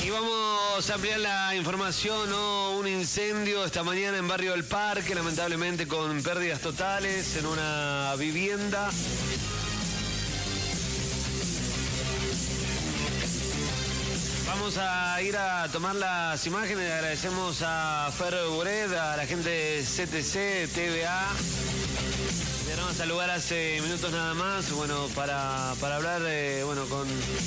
Y vamos a ampliar la información, ¿no? Un incendio esta mañana en Barrio del Parque, lamentablemente con pérdidas totales en una vivienda. Vamos a ir a tomar las imágenes. Agradecemos a Fer Buret, a la gente de CTC, TVA. Llegaron a saludar hace minutos nada más, bueno, para hablar con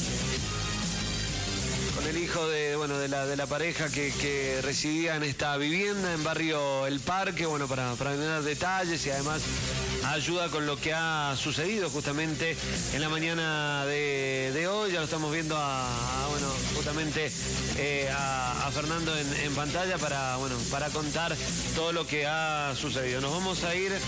el hijo de la pareja que residía en esta vivienda en Barrio El Parque, bueno, para tener detalles y además ayuda con lo que ha sucedido justamente en la mañana de hoy. Ya lo estamos viendo justamente a Fernando en pantalla para contar todo lo que ha sucedido. Nos vamos a ir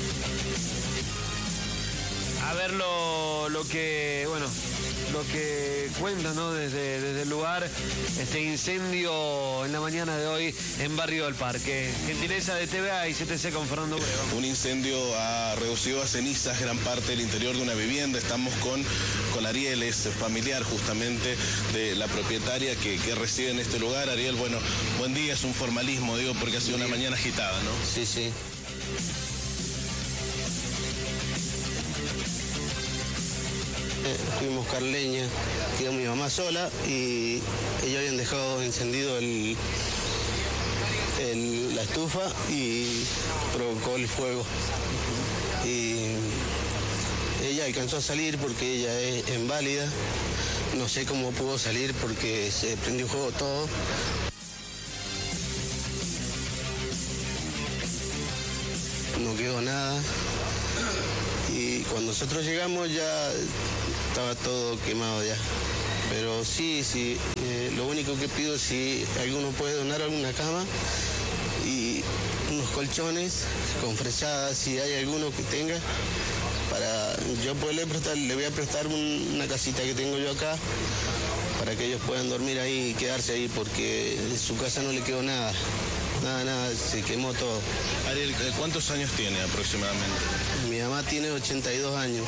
a ver lo que cuenta, ¿no? Desde el lugar, este incendio en la mañana de hoy en Barrio del Parque. Gentileza de TVA y CTC con Fernando Buret. Un incendio ha reducido a cenizas gran parte del interior de una vivienda. Estamos con Ariel, es familiar justamente de la propietaria que reside en este lugar. Ariel, bueno, buen día, es un formalismo, digo, porque ha sido una mañana agitada, ¿no? Sí, sí. Fuimos a buscar leña, quedó mi mamá sola y ellos habían dejado encendido la estufa y provocó el fuego. Y ella alcanzó a salir porque ella es inválida, no sé cómo pudo salir porque se prendió fuego todo. No quedó nada y cuando nosotros llegamos ya estaba todo quemado ya. Pero sí, lo único que pido es si alguno puede donar alguna cama y unos colchones con fresadas, si hay alguno que tenga, para yo poderle prestar, le voy a prestar una casita que tengo yo acá, para que ellos puedan dormir ahí y quedarse ahí, porque en su casa no le quedó nada. Nada, se quemó todo. Ariel, ¿cuántos años tiene aproximadamente? Mi mamá tiene 82 años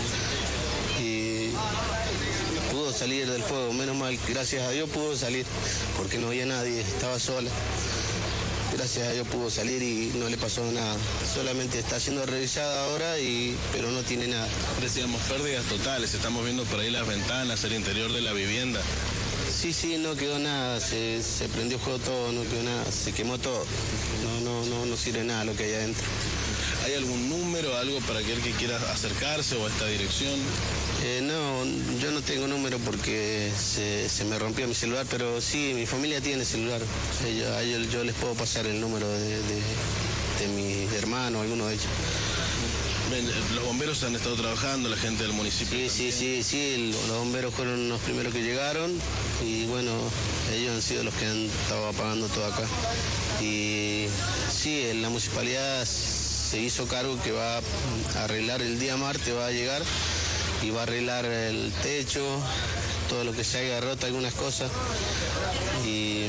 y pudo salir del fuego, menos mal, gracias a Dios pudo salir, porque no había nadie, estaba sola. Gracias a Dios pudo salir y no le pasó nada. Solamente está siendo revisada ahora, pero no tiene nada. Decíamos pérdidas totales, estamos viendo por ahí las ventanas, el interior de la vivienda. Sí, no quedó nada, se prendió fuego todo, no quedó nada, se quemó todo. No sirve nada lo que hay adentro. ¿Hay algún número, algo para aquel que quiera acercarse o a esta dirección? No, yo no tengo número porque se me rompió mi celular, pero sí, mi familia tiene celular. Yo les puedo pasar el número de mis hermanos, alguno de ellos. Los bomberos han estado trabajando, la gente del municipio. Sí, los bomberos fueron los primeros que llegaron y bueno, ellos han sido los que han estado apagando todo acá. Y sí, la municipalidad se hizo cargo que va a arreglar el día martes, va a llegar y va a arreglar el techo, todo lo que se haya roto, algunas cosas, y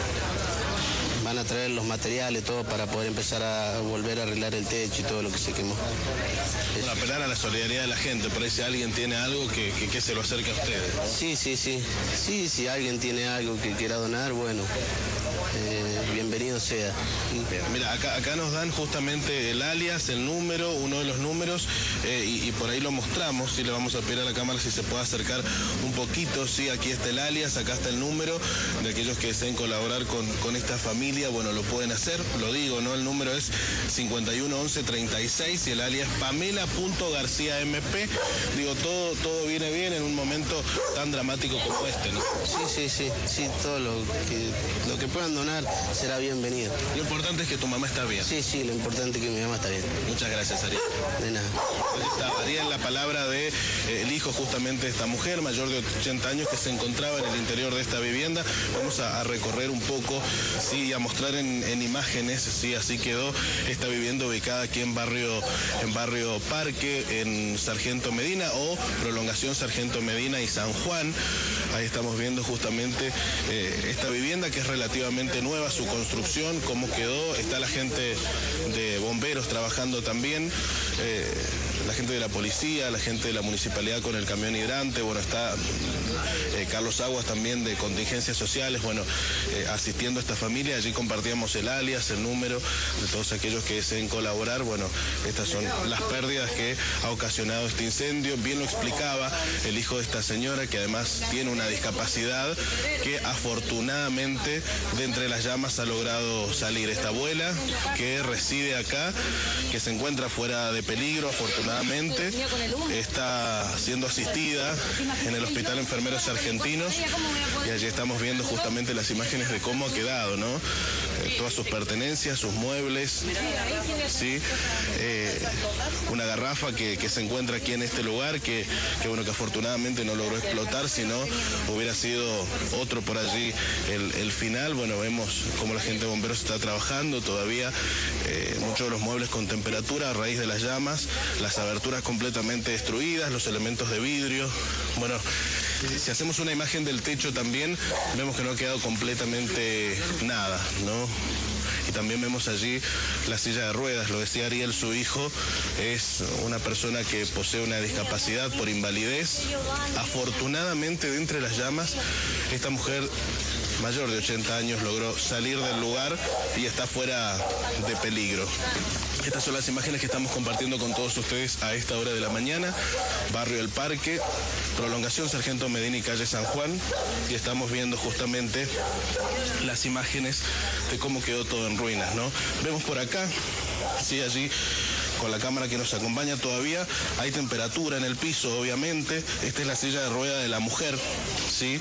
van a traer los materiales, todo para poder empezar a volver a arreglar el techo y todo lo que se quemó. Bueno, apelar a la solidaridad de la gente, por ahí si alguien tiene algo que se lo acerque a ustedes. Sí, si alguien tiene algo que quiera donar, bueno, bienvenido sea. Bien, mira, acá nos dan justamente el alias, el número, uno de los números, y por ahí lo mostramos, y le vamos a pedir a la cámara si se puede acercar un poquito. Sí, aquí está el alias, acá está el número de aquellos que deseen colaborar con esta familia. Bueno, lo pueden hacer, lo digo, ¿no? El número es 511136 y el alias Pamela.GarcíaMP. Digo, todo viene bien en un momento tan dramático como este, ¿no? Sí, todo lo que puedan donar será bienvenido. Lo importante es que tu mamá está bien. Sí, lo importante es que mi mamá está bien. Muchas gracias, Ariel. De nada. Ahí está Ariel, la palabra de el hijo justamente de esta mujer, mayor de 80 años, que se encontraba en el interior de esta vivienda. Vamos a recorrer un poco, sí, a mostrar en imágenes, sí, así quedó esta vivienda ubicada aquí en Barrio Parque, en Sargento Medina o Prolongación Sargento Medina y San Juan. Ahí estamos viendo justamente esta vivienda, que es relativamente nueva, su construcción, cómo quedó. Está la gente de bomberos trabajando también. la gente de la policía, la gente de la municipalidad con el camión hidrante, bueno, está Carlos Aguas también de Contingencias Sociales, bueno, asistiendo a esta familia. Allí compartíamos el alias, el número de todos aquellos que deseen colaborar. Bueno, estas son las pérdidas que ha ocasionado este incendio. Bien lo explicaba el hijo de esta señora, que además tiene una discapacidad, que afortunadamente de entre las llamas ha logrado salir. Esta abuela que reside acá, que se encuentra fuera de peligro, afortunadamente, está siendo asistida en el Hospital Enfermeros Argentinos, y allí estamos viendo justamente las imágenes de cómo ha quedado, ¿no? Todas sus pertenencias, sus muebles, ¿sí? Una garrafa que se encuentra aquí en este lugar, que bueno, que afortunadamente no logró explotar, sino hubiera sido otro por allí el final. Bueno, vemos cómo la gente de bomberos está trabajando todavía, muchos de los muebles con temperatura a raíz de las llamas, las aberturas completamente destruidas, los elementos de vidrio. Bueno, si hacemos una imagen del techo también, vemos que no ha quedado completamente nada, ¿no? Y también vemos allí la silla de ruedas. Lo decía Ariel, su hijo, es una persona que posee una discapacidad por invalidez. Afortunadamente, de entre las llamas, esta mujer mayor de 80 años logró salir del lugar y está fuera de peligro. Estas son las imágenes que estamos compartiendo con todos ustedes a esta hora de la mañana. Barrio El Parque, prolongación Sargento Medina y calle San Juan, y estamos viendo justamente las imágenes de cómo quedó todo en ruinas, ¿no? Vemos por acá, sí, allí con la cámara que nos acompaña todavía, hay temperatura en el piso, obviamente. Esta es la silla de rueda de la mujer, ¿sí?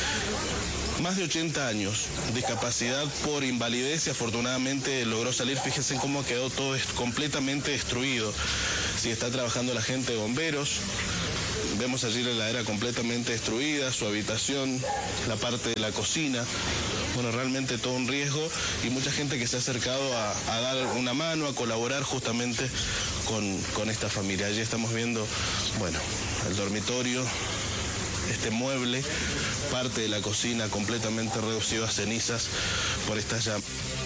Más de 80 años, discapacidad por invalidez, y afortunadamente logró salir. Fíjense cómo ha quedado todo completamente destruido. Sí, está trabajando la gente de bomberos. Vemos allí la heladera completamente destruida, su habitación, la parte de la cocina. Bueno, realmente todo un riesgo, y mucha gente que se ha acercado a dar una mano, a colaborar justamente con esta familia. Allí estamos viendo, bueno, el dormitorio, este mueble, parte de la cocina completamente reducido a cenizas por estas llamas.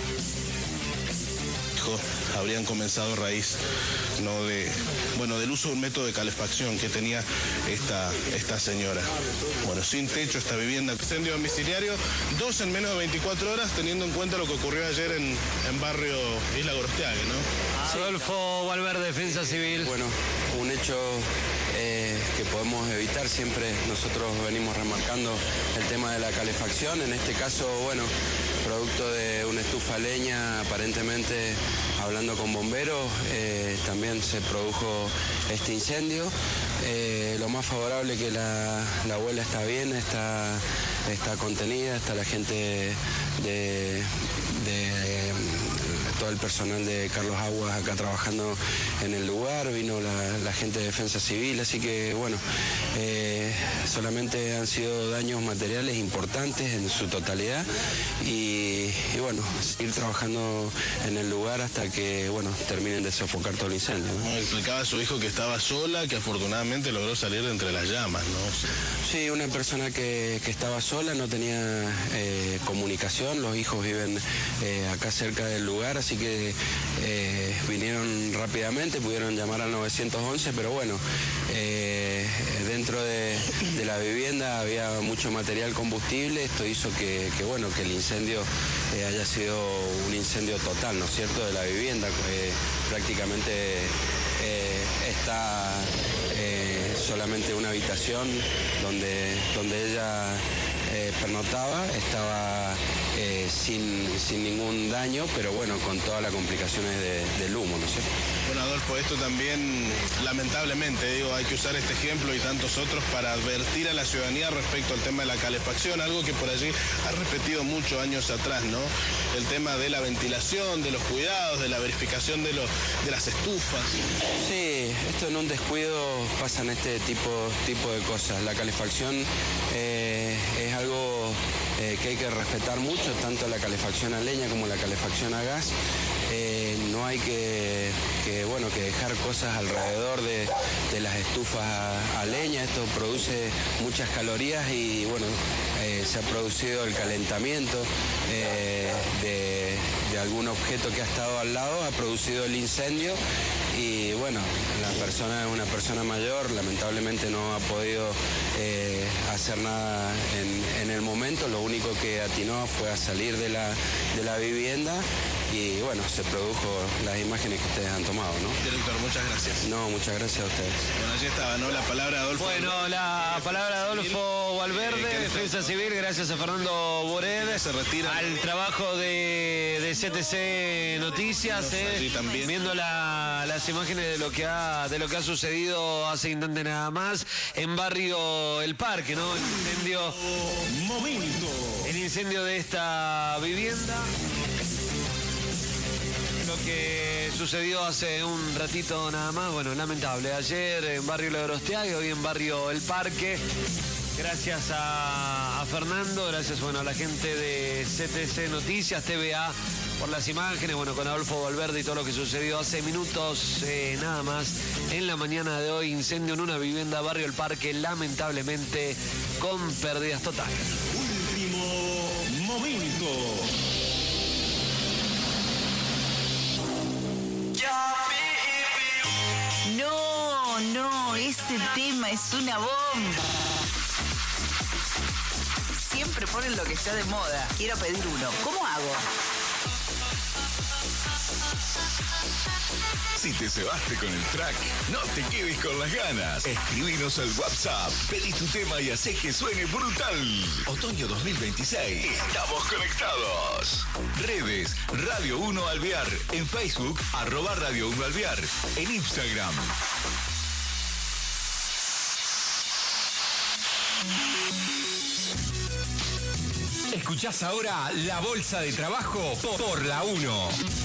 Habrían comenzado a raíz, ¿no?, del uso de un método de calefacción que tenía esta señora. Bueno, sin techo esta vivienda. Incendio domiciliario, 2 en menos de 24 horas, teniendo en cuenta lo que ocurrió ayer en barrio Isla Gorostiague, ¿no? Adolfo Valverde, Defensa Civil. Bueno, un hecho que podemos evitar. Siempre nosotros venimos remarcando el tema de la calefacción. En este caso, bueno, producto de una estufa a leña, aparentemente hablando con bomberos, también se produjo este incendio. Lo más favorable que la abuela está bien, está contenida, está la gente de todo el personal de Carlos Aguas acá trabajando en el lugar, vino la gente de Defensa Civil, así que bueno, solamente han sido daños materiales importantes en su totalidad, y bueno, seguir trabajando en el lugar hasta que, bueno, terminen de sofocar todo el incendio, ¿no? Explicaba a su hijo que estaba sola, que afortunadamente logró salir de entre las llamas, ¿no? Sí, una persona que estaba sola, no tenía comunicación. Los hijos viven acá cerca del lugar, así que vinieron rápidamente, pudieron llamar al 911, pero bueno, dentro de la vivienda había mucho material combustible. Esto hizo que el incendio haya sido un incendio total, ¿no es cierto?, de la vivienda. Prácticamente está solamente una habitación donde ella pernoctaba, estaba sin ningún daño, pero bueno, con todas las complicaciones del humo, ¿no es cierto? Bueno, Adolfo, esto también, lamentablemente, hay que usar este ejemplo y tantos otros para advertir a la ciudadanía respecto al tema de la calefacción, algo que por allí ha repetido muchos años atrás, ¿no? El tema de la ventilación, de los cuidados, de la verificación de las estufas. Sí, esto en un descuido pasan este tipo de cosas. La calefacción es algo que hay que respetar mucho, tanto la calefacción a leña como la calefacción a gas. No hay que dejar cosas alrededor de las estufas a leña. Esto produce muchas calorías y bueno, se ha producido el calentamiento de algún objeto que ha estado al lado, ha producido el incendio y bueno, la persona es una persona mayor, lamentablemente no ha podido hacer nada en el momento, lo único que atinó fue a salir de la vivienda y bueno, se produjo las imágenes que ustedes han tomado, ¿no? Director, muchas gracias. No, muchas gracias a ustedes. Bueno, allí estaba, ¿no? La palabra de Adolfo. Bueno, la palabra de Adolfo Valverde, Defensa Civil, gracias a Fernando Bored, se retira al trabajo de CTC Noticias, allí también. viendo las imágenes de lo que ha sucedido hace instante nada más en barrio El Parque, ¿no? El incendio de esta vivienda. Lo que sucedió hace un ratito nada más, bueno, lamentable. Ayer en barrio La Grostea y hoy en barrio El Parque. Gracias a Fernando, gracias a la gente de CTC Noticias, TVA, por las imágenes, con Adolfo Valverde y todo lo que sucedió hace minutos nada más. En la mañana de hoy, incendio en una vivienda, barrio El Parque, lamentablemente con pérdidas totales. Último momento. No, ese tema es una bomba. Siempre ponen lo que está de moda. Quiero pedir uno. ¿Cómo hago? Si te cebaste con el track, no te quedes con las ganas. Escribinos al WhatsApp, pedí tu tema y hacé que suene brutal. Otoño 2026, estamos conectados. Redes, Radio 1 Alvear. En Facebook, @Radio 1 Alvear. En Instagram. Escuchás ahora La Bolsa de Trabajo por La 1.